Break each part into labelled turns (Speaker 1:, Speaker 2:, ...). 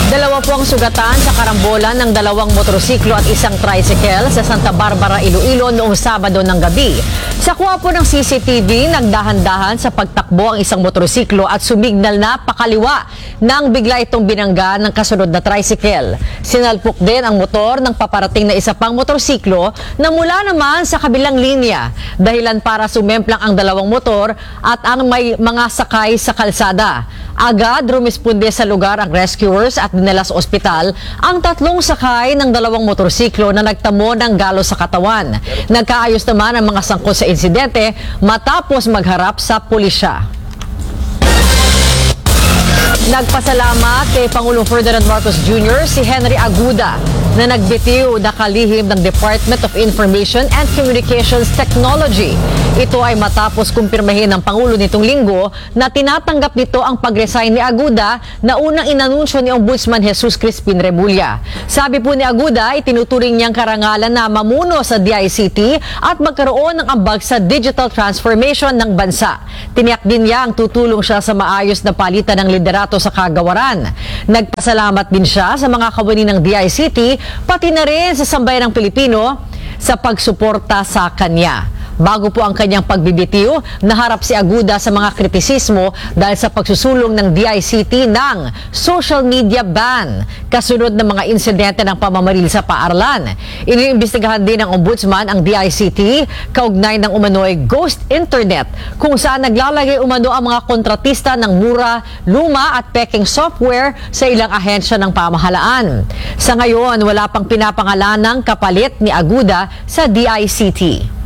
Speaker 1: Dalawa po ang sugatan sa karambolan ng dalawang motorsiklo at isang tricycle sa Santa Barbara, Iloilo noong Sabado ng gabi. Sa kuha po ng CCTV, nagdahan-dahan sa pagtakbo ang isang motorsiklo at sumignal na pakaliwa nang bigla itong binangga ng kasunod na tricycle. Sinalpok din ang motor ng paparating na isa pang motorsiklo na mula naman sa kabilang linya. Dahilan para sumemplang ang dalawang motor at ang may mga sakay sa kalsada. Agad rumisponde sa lugar ang rescuers at dinala sa ospital ang tatlong sakay ng dalawang motorsiklo na nagtamo ng galo sa katawan. Nagkaayos naman ang mga sangkot sa insidente matapos magharap sa pulisya. Nagpasalamat kay Pangulong Ferdinand Marcos Jr. si Henry Aguda na nagbitiw na kalihim ng Department of Information and Communications Technology. Ito ay matapos kumpirmahin ng Pangulo nitong linggo na tinatanggap nito ang pag-resign ni Aguda na unang inanunsyo ni Ombudsman Jesus Crispin Remulla. Sabi po ni Aguda, itinuturing niyang karangalan na mamuno sa DICT at magkaroon ng ambag sa digital transformation ng bansa. Tiniyak din niya ang tutulong siya sa maayos na palitan ng liderato sa kagawaran. Nagpasalamat din siya sa mga kawani ng DICT, pati na rin sa sambayanang Pilipino sa pagsuporta sa kanya. Bago po ang kanyang pagbibitiw, naharap si Aguda sa mga kritisismo dahil sa pagsusulong ng DICT ng social media ban kasunod ng mga insidente ng pamamaril sa paaralan. Iniimbestigahan din ng Ombudsman ang DICT kaugnay ng umano'y ghost internet kung saan naglalagay umano ang mga kontratista ng mura, luma at peking software sa ilang ahensya ng pamahalaan. Sa ngayon, wala pang pinapangalanang kapalit ni Aguda sa DICT.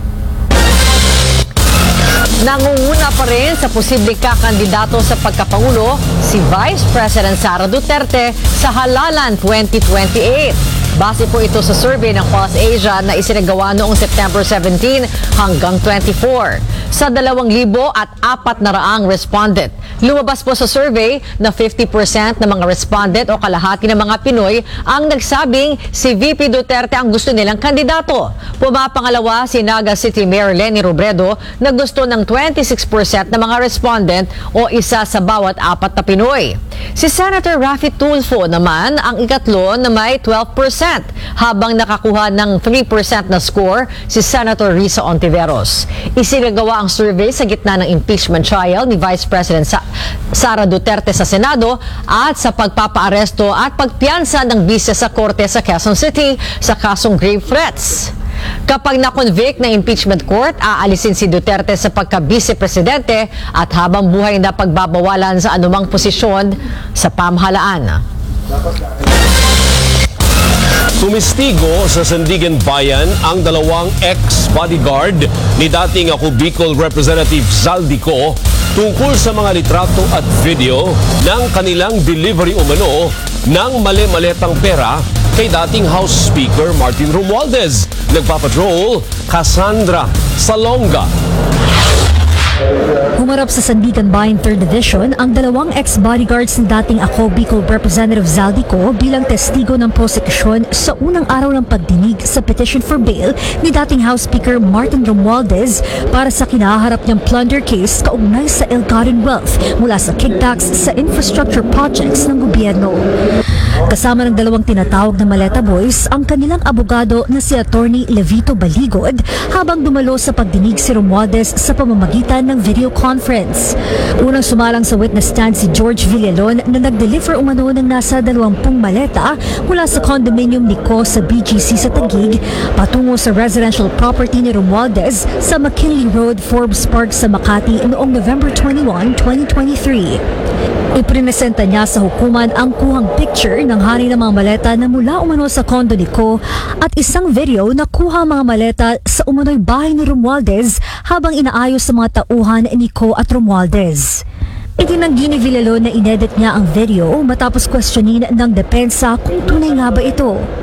Speaker 1: Nangunguna pa rin sa posibleng kakandidato sa pagkapangulo si Vice President Sara Duterte sa halalan 2028. Base po ito sa survey ng Pulse Asia na isinagawa noong September 17 hanggang 24. Sa 2,400 respondent. Lumabas po sa survey na 50% ng mga respondent o kalahati ng mga Pinoy ang nagsabing si VP Duterte ang gusto nilang kandidato. Pumapangalawa si Naga City Mayor Leni Robredo na gusto ng 26% ng mga respondent o isa sa bawat 4 na Pinoy. Si Senator Raffy Tulfo naman ang ikatlo na may 12%, habang nakakuha ng 3% na score si Senator Risa Ontiveros. Isinagawa ang survey sa gitna ng impeachment trial ni Vice President Sara Duterte sa Senado at sa pagpapaaresto at pagpiyansa ng bise sa korte sa Quezon City sa kasong grave threats. Kapag na-convict ng impeachment court, aalisin si Duterte sa pagka-vice-presidente at habang buhay na pagbabawalan sa anumang posisyon sa pamahalaan.
Speaker 2: Tumistigo sa Sandigan Bayan ang dalawang ex-bodyguard ni dating Bicol Representative Zaldico tungkol sa mga litrato at video ng kanilang delivery umano ng mali-maletang pera kay dating House Speaker Martin Romualdez. Nagpapatrol, Cassandra Salonga.
Speaker 3: Humarap sa Sandigan Bayan 3rd Division ang dalawang ex-bodyguards ng dating Bicol Representative Zaldico bilang testigo ng prosekusyon sa unang araw ng pagdinig sa petition for bail ni dating House Speaker Martin Romualdez para sa kinaharap niyang plunder case kaugnay sa ill-gotten wealth mula sa kickbacks sa infrastructure projects ng gobyerno. Kasama ng dalawang tinatawag na Maleta Boys ang kanilang abogado na si Attorney Levito Baligod habang dumalo sa pagdinig si Romualdez sa pamamagitan ng video conference. Unang sumalang sa witness stand si George Villalon na nag-deliver umano ng nasa 20 maleta mula sa condominium ni Co sa BGC sa Taguig patungo sa residential property ni Romualdez sa McKinley Road, Forbes Park sa Makati noong November 21, 2023. Iprinesenta niya sa hukuman ang kuhang picture ng hari ng mga maleta na mula umano sa kondo ni Co at isang video na kuha mga maleta sa umano'y bahay ni Romualdez habang inaayos sa mga tauhan ni Co at Romualdez. Itinanggi ni Villalon na inedit niya ang video matapos questionin ng depensa kung tunay nga ba ito.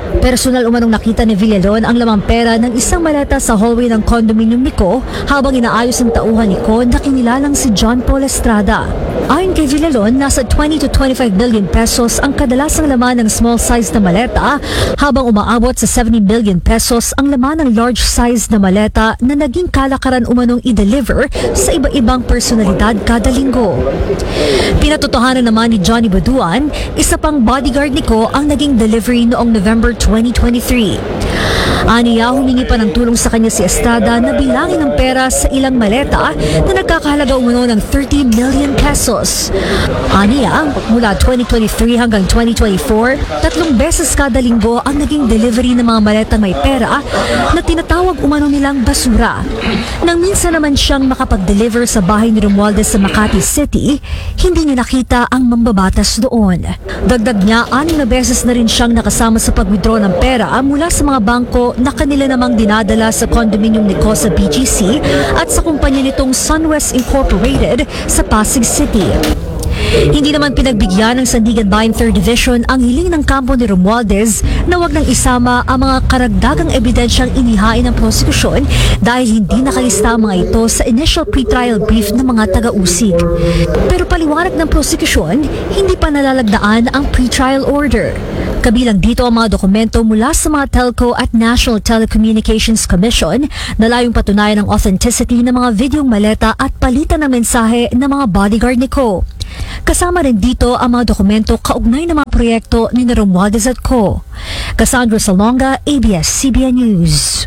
Speaker 3: Personal umanong nakita ni Villalon ang lamang pera ng isang maleta sa hallway ng condominium ni Ko habang inaayos ang tauhan ni Ko na kinilalang si John Paul Estrada. Ayon kay Villalon, nasa 20 to 25 billion pesos ang kadalasang laman ng small size na maleta habang umaabot sa 70 billion pesos ang laman ng large size na maleta na naging kalakaran umanong i-deliver sa iba-ibang personalidad kada linggo. Pinatotohanan naman ni Johnny Baduan, isa pang bodyguard ni Ko ang naging delivery noong November 2023. Aniya, humingi pa ng tulong sa kanya si Estrada na bilangin ang pera sa ilang maleta na nagkakahalaga umano ng 30 million pesos. Aniya, mula 2023 hanggang 2024, 3 beses kada linggo ang naging delivery ng mga maletang may pera na tinatawag umano nilang basura. Nang minsan naman siyang makapag-deliver sa bahay ni Romualdez sa Makati City, hindi niya nakita ang mambabatas doon. Dagdag niya, 6 na beses na rin siyang nakasama sa pag-withdraw ng pera mula sa mga bangko na kanila namang dinadala sa condominium ni Ko sa BGC at sa kumpanya nitong Sunwest Incorporated sa Pasig City. Hindi naman pinagbigyan ng Sandigan Bayan 3rd Division ang hiling ng kampo ni Romualdez na wag nang isama ang mga karagdagang ebidensyang inihain ng prosekusyon dahil hindi nakalista ang mga ito sa initial pretrial brief ng mga taga-usig. Pero paliwanag ng prosekusyon, hindi pa nalalagdaan ang pretrial order. Kabilang dito ang mga dokumento mula sa mga telco at National Telecommunications Commission na layong patunayan ang authenticity ng mga videong maleta at palitan ng mensahe ng mga bodyguard ni Ko. Kasama rin dito ang mga dokumento kaugnay ng mga proyekto ni Romualdez at Ko. Cassandra Salonga, ABS-CBN News.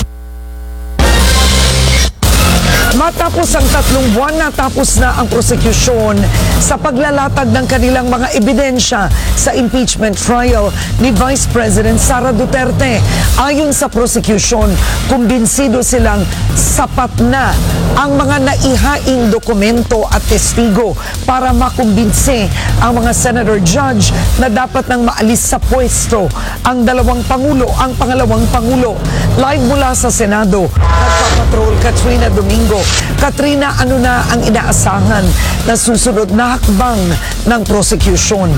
Speaker 4: Matapos ang 3 buwan, natapos na ang prosekusyon sa paglalatag ng kanilang mga ebidensya sa impeachment trial ni Vice President Sara Duterte. Ayon sa prosecution, kumbinsido silang sapat na ang mga naihaing dokumento at testigo para makumbinsi ang mga senator judge na dapat nang maalis sa pwesto ang pangalawang pangulo. Live mula sa Senado, nagpapatrol Katrina Domingo. Katrina, ano na ang inaasahan na susunod na hakbang ng prosecution?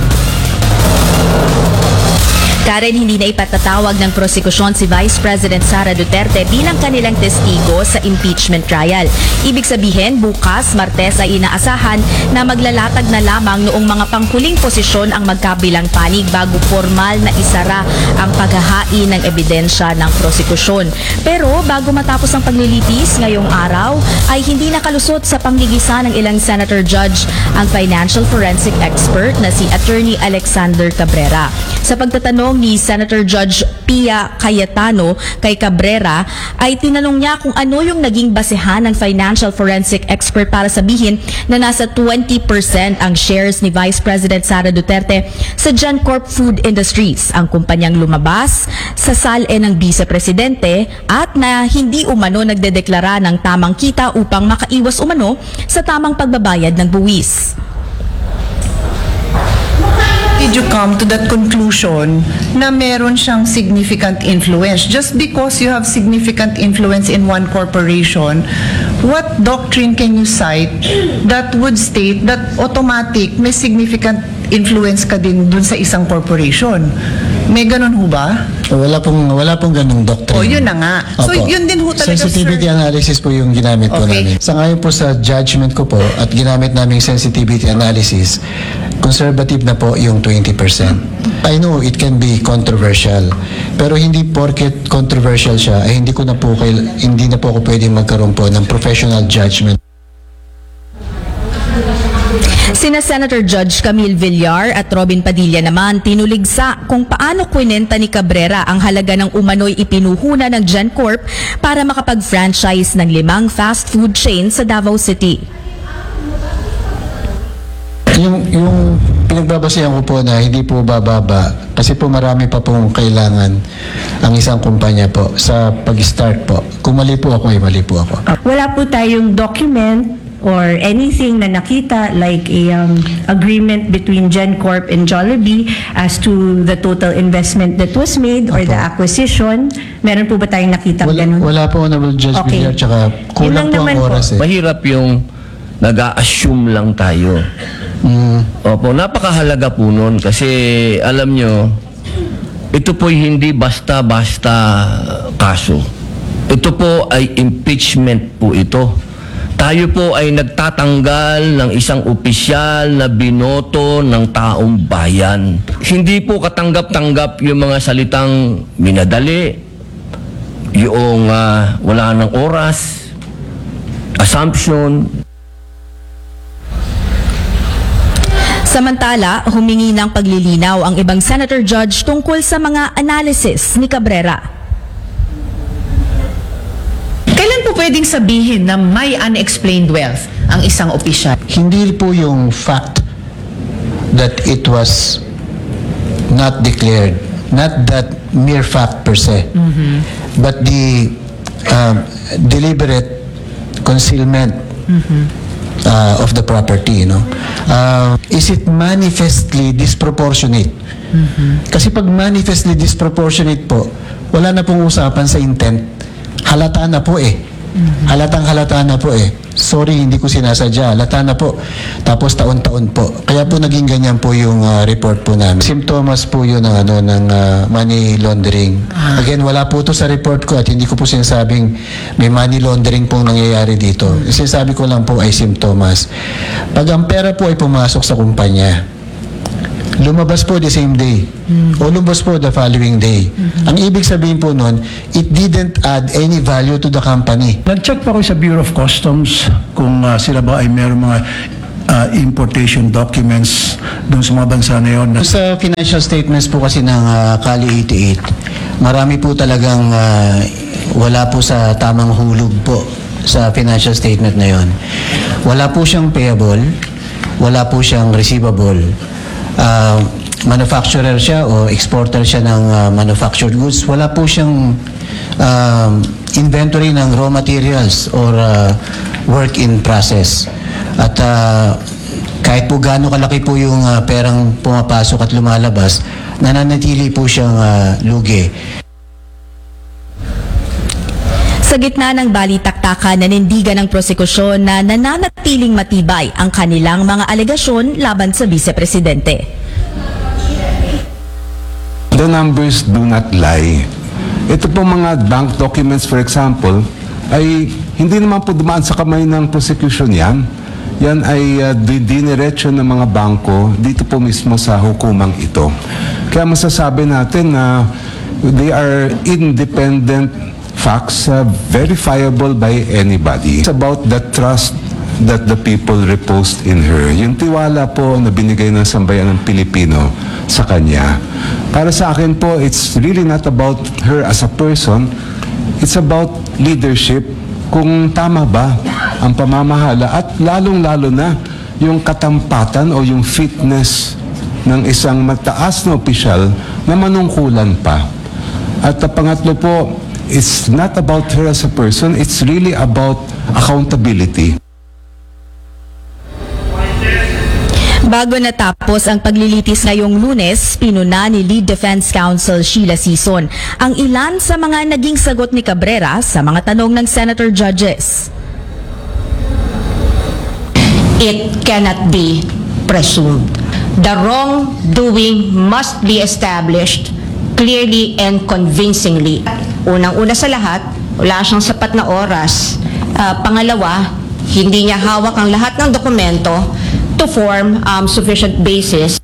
Speaker 5: Karen, hindi na ipatatawag ng prosekusyon si Vice President Sara Duterte bilang kanilang testigo sa impeachment trial. Ibig sabihin, bukas, Martes ay inaasahan na maglalatag na lamang noong mga panghuling posisyon ang magkabilang panig bago formal na isara ang paghahain ng ebidensya ng prosekusyon. Pero bago matapos ang paglilitis ngayong araw, ay hindi nakalusot sa panggigisa ng ilang senator judge ang financial forensic expert na si Attorney Alexander Cabrera. Sa pagtatanong ni Senator Judge Pia Cayetano kay Cabrera, ay tinanong niya kung ano yung naging basehan ng financial forensic expert para sabihin na nasa 20% ang shares ni Vice President Sara Duterte sa GenCorp Food Industries, ang kumpanyang lumabas sa SALE ng Vice Presidente at na hindi umano nagdedeklara ng tamang kita upang makaiwas umano sa tamang pagbabayad ng buwis.
Speaker 6: Did you come to that conclusion na meron siyang significant influence? Just because you have significant influence in one corporation, what doctrine can you cite that would state that automatic may significant influence ka din dun sa isang corporation? May ganun ho ba?
Speaker 7: Wala pong ganung doctrine.
Speaker 6: O, yun na nga. So,
Speaker 7: Opo.
Speaker 6: yun din ho talaga,
Speaker 7: sensitivity
Speaker 6: sir.
Speaker 7: analysis po yung ginamit po
Speaker 6: Okay.
Speaker 7: namin. Sa ngayon po sa judgment ko po at ginamit naming sensitivity analysis, conservative na po yung 20%. I know it can be controversial, pero hindi porket controversial siya, ay hindi na po ako pwedeng magkaroon po ng professional judgment.
Speaker 5: Sina Senator Judge Camille Villar at Robin Padilla naman tinuligsa kung paano kwinenta ni Cabrera ang halaga ng umano'y ipinuhunan ng GenCorp para makapag-franchise ng 5 fast food chain sa Davao City.
Speaker 7: Yung pinagbabasehan ko po na hindi po bababa kasi po marami pa pong kailangan ang isang kumpanya po sa pag-start po. Kung mali po ako, ay mali po ako.
Speaker 8: Wala po tayong document or anything na nakita like a agreement between GenCorp and Jollibee as to the total investment that was made or the acquisition. Meron po ba tayong nakita ganun?
Speaker 7: Wala po, Honorable Judge
Speaker 8: Okay.
Speaker 7: Villar, tsaka
Speaker 8: Yun lang
Speaker 7: kulang po
Speaker 8: naman
Speaker 7: ang
Speaker 8: po.
Speaker 7: oras eh.
Speaker 9: Mahirap yung nag-a-assume lang tayo. Opo, napakahalaga po nun kasi alam nyo, ito po hindi basta-basta kaso. Ito po ay impeachment po ito. Tayo po ay nagtatanggal ng isang opisyal na binoto ng taong bayan. Hindi po katanggap-tanggap yung mga salitang minadali, yung wala ng oras, assumption.
Speaker 5: Samantala, humingi ng paglilinaw ang ibang senator judge tungkol sa mga analysis ni Cabrera.
Speaker 10: Kailan po pwedeng sabihin na may unexplained wealth ang isang opisyal?
Speaker 7: Hindi po yung fact that it was not declared, not that mere fact per se, but the deliberate concealment of the property, is it manifestly disproportionate? Kasi pag manifestly disproportionate po, wala na pong usapan sa intent. Halata na po halata na po Sorry, hindi ko sinasadya. Halata na po. Tapos taon-taon po. Kaya po naging ganyan po yung report po namin. Simptomas po yun ng money laundering. Again, wala po to sa report ko at hindi ko po sinasabing may money laundering pong nangyayari dito. Sinasabi ko lang po ay simptomas. Pag ang pera po ay pumasok sa kumpanya, lumabas po the same day o lumabas po the following day. Ang ibig sabihin po nun, it didn't add any value to the company.
Speaker 11: Nag-check po ako sa Bureau of Customs kung sila ba ay meron mga importation documents dun sa mga bansa na yun.
Speaker 7: Sa financial statements po kasi ng Kali 88, marami po talagang wala po sa tamang hulog po sa financial statement na yun. Wala po siyang payable, wala po siyang receivable. Manufacturer siya o exporter siya ng manufactured goods. Wala po siyang inventory ng raw materials or work in process. At kahit po gaano kalaki po yung perang pumapasok at lumalabas, nananatili po siyang lugi.
Speaker 5: Sa gitna ng balitaktakan, nanindigan ng prosekusyon na nananatiling matibay ang kanilang mga alegasyon laban sa Vice-Presidente.
Speaker 12: The numbers do not lie. Ito po mga bank documents, for example, ay hindi naman po dumaan sa kamay ng prosecution yan. Yan ay diniretso ng mga bangko dito po mismo sa hukumang ito. Kaya masasabi natin na they are independent facts, verifiable by anybody. It's about the trust that the people reposed in her. Yung tiwala po na binigay ng sambayan ng Pilipino sa kanya. Para sa akin po, it's really not about her as a person. It's about leadership. Kung tama ba ang pamamahala at lalong-lalo na yung katampatan o yung fitness ng isang mataas na opisyal na manungkulan pa. At pangatlo po, it's not about her as a person, it's really about accountability.
Speaker 5: Bago natapos ang paglilitis ngayong Lunes, pinuna ni Lead Defense Counsel Sheila Sison ang ilan sa mga naging sagot ni Cabrera sa mga tanong ng senator judges.
Speaker 13: It cannot be presumed. The wrongdoing must be established clearly and convincingly. Unang-una sa lahat, wala siyang sapat na oras. Pangalawa, hindi niya hawak ang lahat ng dokumento to form sufficient basis.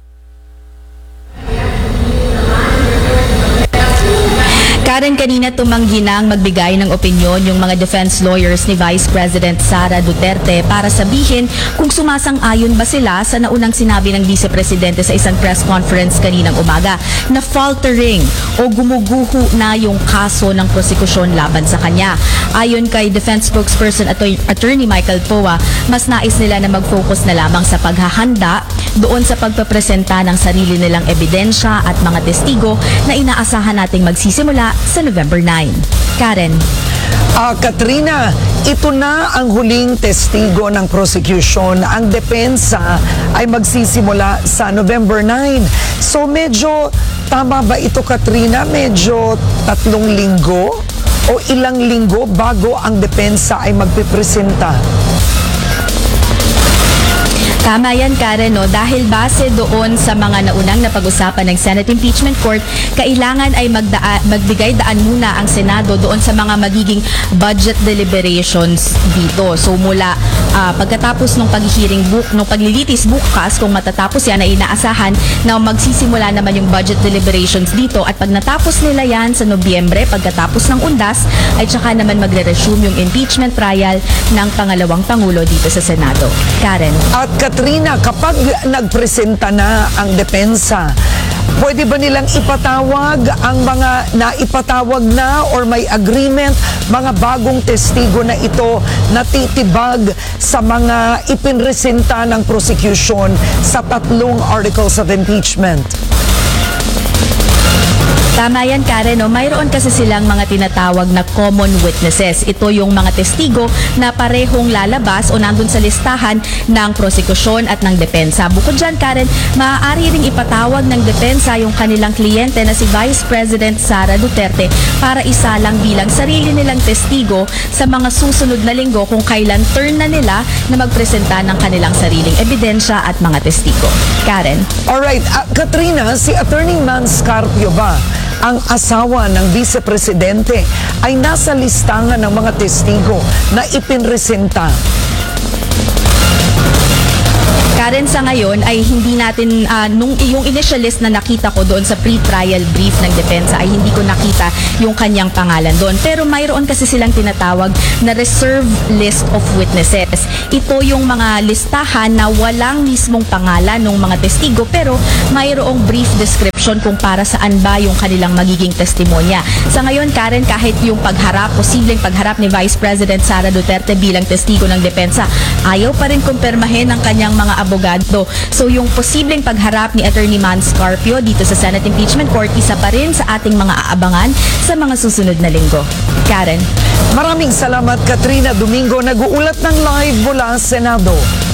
Speaker 5: Karen, kanina tumanggi nang magbigay ng opinyon yung mga defense lawyers ni Vice President Sara Duterte para sabihin kung sumasang-ayon ba sila sa naunang sinabi ng Vice Presidente sa isang press conference kaninang umaga na faltering o gumuguho na yung kaso ng prosekusyon laban sa kanya. Ayon kay Defense Spokesperson Attorney Michael Poa, mas nais nila na mag-focus na lamang sa paghahanda doon sa pagpapresenta ng sarili nilang ebidensya at mga testigo na inaasahan nating magsisimula sa November 9. Karen.
Speaker 4: Katrina, ito na ang huling testigo ng prosecution. Ang depensa ay magsisimula sa November 9. So medyo, tama ba ito, Katrina? Medyo 3 linggo o ilang linggo bago ang depensa ay magpipresenta?
Speaker 5: Tama yan, Karen, no? Dahil base doon sa mga naunang napag-usapan ng Senate Impeachment Court, kailangan ay magbigay daan muna ang Senado doon sa mga magiging budget deliberations dito. So mula pagkatapos ng paglilitis bukas, kung matatapos yan, ay inaasahan na magsisimula naman yung budget deliberations dito. At pag natapos nila yan sa Nobyembre, pagkatapos ng undas, ay tsaka naman magre-resume yung impeachment trial ng pangalawang Pangulo dito sa Senado. Karen.
Speaker 4: At Katrina, kapag nagpresenta na ang depensa, pwede ba nilang ipatawag ang mga naipatawag na or may agreement, mga bagong testigo na ito na titibag sa mga ipinresenta ng prosecution sa 3 articles of impeachment?
Speaker 5: Tama yan, Karen. No? Mayroon kasi silang mga tinatawag na common witnesses. Ito yung mga testigo na parehong lalabas o nandun sa listahan ng prosekusyon at ng depensa. Bukod dyan, Karen, maaari ring ipatawag ng depensa yung kanilang kliyente na si Vice President Sara Duterte para isalang bilang sarili nilang testigo sa mga susunod na linggo kung kailan turn na nila na magpresenta ng kanilang sariling ebidensya at mga testigo. Karen.
Speaker 4: Alright, Katrina, si Attorney Man Scarpio ba, ang asawa ng vice-presidente, ay nasa listahan ng mga testigo na ipinresenta?
Speaker 5: Karen, sa ngayon ay hindi natin, yung initial list na nakita ko doon sa pre-trial brief ng depensa ay hindi ko nakita yung kanyang pangalan doon. Pero mayroon kasi silang tinatawag na reserve list of witnesses. Ito yung mga listahan na walang mismong pangalan ng mga testigo pero mayroong brief description kung para saan ba yung kanilang magiging testimonya. Sa ngayon, Karen, kahit yung posibleng pagharap ni Vice President Sara Duterte bilang testigo ng depensa, ayaw pa rin kumpirmahin ng kanyang mga abogado. So yung posibleng pagharap ni Attorney Man Scarpio dito sa Senate Impeachment Court, isa pa rin sa ating mga aabangan sa mga susunod na linggo. Karen.
Speaker 4: Maraming salamat, Katrina Domingo, nag-uulat ng live mula sa Senado.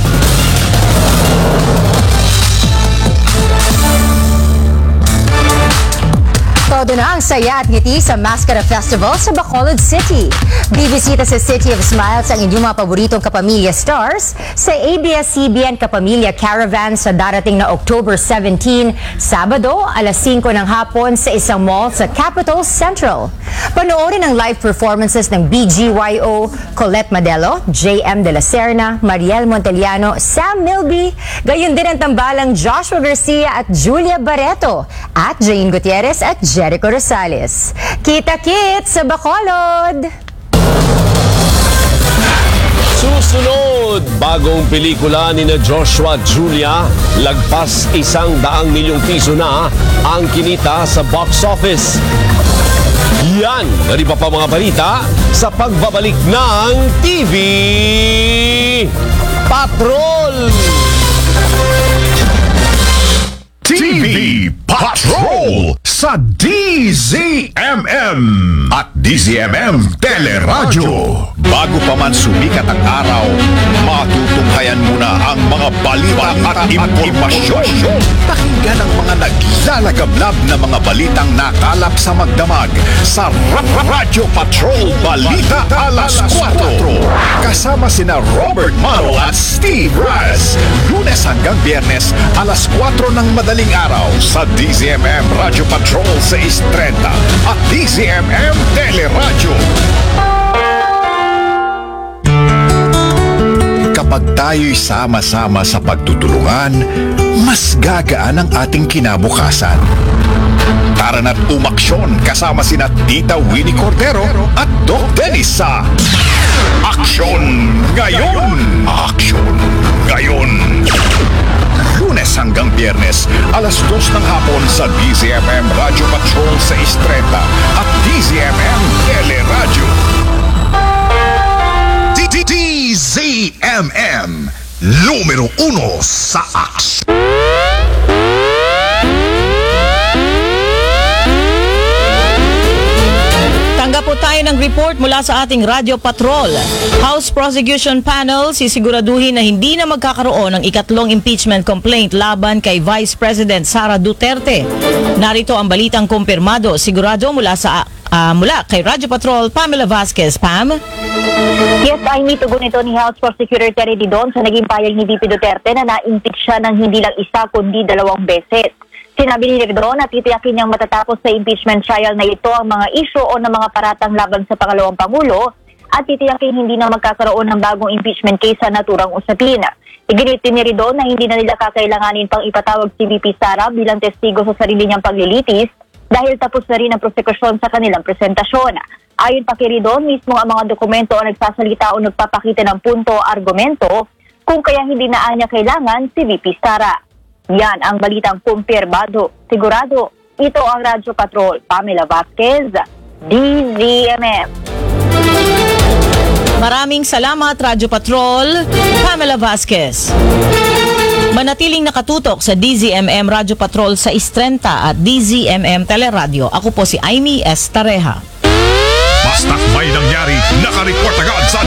Speaker 14: Todo na ang saya at ngiti sa Mascara Festival sa Bacolod City. Bibisita sa City of Smiles ang inyong mga paboritong kapamilya stars sa ABS-CBN Kapamilya Caravan sa darating na October 17, Sabado, alas 5 ng hapon sa isang mall sa Capitol Central. Panoorin ang live performances ng BGYO, Colette Madelo, JM De La Serna, Mariel Monteliano, Sam Milby, gayon din ang tambalang Joshua Garcia at Julia Barreto, at Jane Gutierrez at Jericho Rosales. Kita-kits sa Bacolod!
Speaker 2: Susunod, bagong pelikula ni na Joshua at Julia, lagpas 100 milyong piso na ang kinita sa box office. Yan, naripa pa mga balita sa pagbabalik ng TV Patrol!
Speaker 15: TV Patrol sa DZMM at DZMM Teleradyo. Bago pa man sumikat ang araw, matutunghayan muna ang mga balita at impormasyon. Pakinggan ang mga naglalagablab na mga balitang nakalap sa magdamag sa Radyo Patrol Balita Alas 4. Kasama sina Robert Maro at Steve Raz. Lunes hanggang Biyernes, alas 4 ng madaling araw sa DZMM Radyo Patrol 630 at DZMM Teleradyo. Kapag tayo'y sama-sama sa pagtutulungan, mas gagaan ang ating kinabukasan. Tara na't umaksyon kasama sina Tita Winnie Cordero at Doc Dennis sa Aksyon Ngayon! Aksyon Ngayon! Lunes hanggang Biyernes, alas 2 ng hapon sa DZMM Radio Patrol 630 at DZMM Teleradyo. DZMM, numero 1 sa aksyon.
Speaker 16: Tanggap po tayo ng report mula sa ating Radio Patrol. House Prosecution Panel sisiguraduhin na hindi na magkakaroon ng ikatlong impeachment complaint laban kay Vice President Sara Duterte. Narito ang balitang kumpirmado sigurado mula kay Radio Patrol Pamela Vasquez. Pam?
Speaker 17: Yes, Amy, tugon ito ni House Prosecutor Terry Didon sa naging payag ni VP Duterte na na-impeach siya ng hindi lang isa kundi 2 beses. Sinabi ni Didon na titiyakin niyang matatapos sa impeachment trial na ito ang mga isyu o ng mga paratang laban sa pangalawang Pangulo at titiyakin hindi na magkakaroon ng bagong impeachment case sa naturang usapin. Iginit ni Didon na hindi na nila kakailanganin pang ipatawag si VP Sara bilang testigo sa sarili niyang paglilitis dahil tapos na rin ang prosekusyon sa kanilang presentasyon. Ayon pa kay Didon, mismo ang mga dokumento o nagsasalita o nagpapakita ng punto o argumento kung kaya hindi na niya kailangan si VP Sara. Yan ang balitang kumpirmado. Sigurado, ito ang Radyo Patrol. Pamela Vasquez, DZMM.
Speaker 16: Maraming salamat, Radyo Patrol, Pamela Vasquez. Manatiling nakatutok sa DZMM Radyo Patrol sa Istrenta at DZMM Teleradio. Ako po si Amy S. Tareja.
Speaker 15: Basta't may nangyari, nakareport agad sa